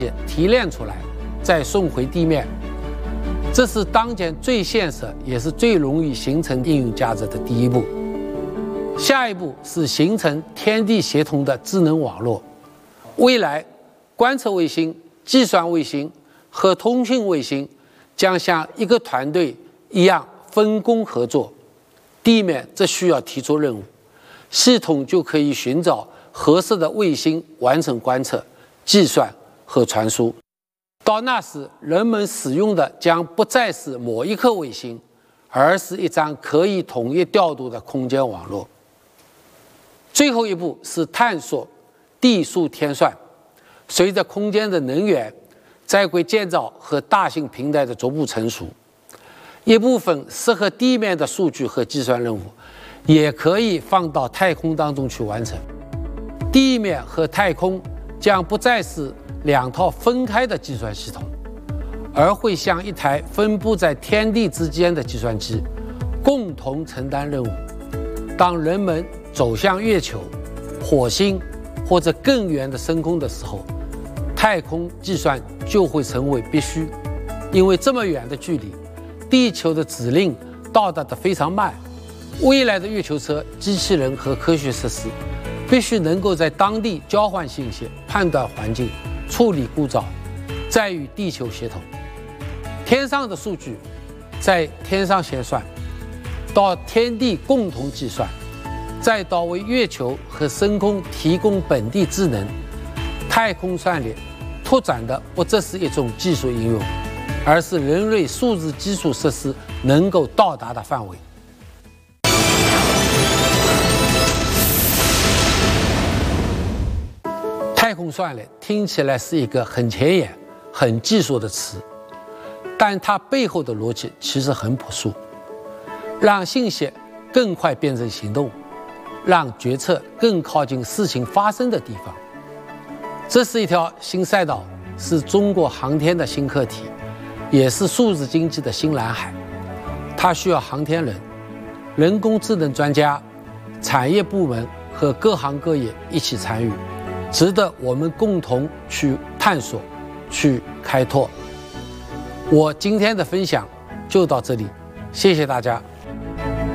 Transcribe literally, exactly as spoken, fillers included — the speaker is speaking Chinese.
提炼出来，再送回地面。这是当前最现实，也是最容易形成应用价值的第一步。下一步是形成天地协同的智能网络。未来，观测卫星、计算卫星和通信卫星将像一个团队一样分工合作，地面则需要提出任务，系统就可以寻找合适的卫星完成观测、计算和传输。到那时，人们使用的将不再是某一颗卫星，而是一张可以统一调度的空间网络。最后一步是探索地束天算。随着空间的能源在轨建造和大型平台的逐步成熟，一部分适合地面的数据和计算任务，也可以放到太空当中去完成。地面和太空将不再是两套分开的计算系统，而会像一台分布在天地之间的计算机，共同承担任务。当人们走向月球、火星或者更远的深空的时候，太空计算就会成为必须，因为这么远的距离，地球的指令到达得非常慢。未来的月球车、机器人和科学设施必须能够在当地交换信息、判断环境、处理故障，再与地球协同。天上的数据在天上先算，到天地共同计算，再到为月球和深空提供本地智能。太空算力拓展的不只是一种技术应用，而是人类数字基础设施能够到达的范围。太空算力听起来是一个很前沿、很技术的词，但它背后的逻辑其实很朴素：让信息更快变成行动，让决策更靠近事情发生的地方。这是一条新赛道，是中国航天的新课题，也是数字经济的新蓝海。它需要航天人、人工智能专家、产业部门和各行各业一起参与，值得我们共同去探索、去开拓。我今天的分享就到这里，谢谢大家。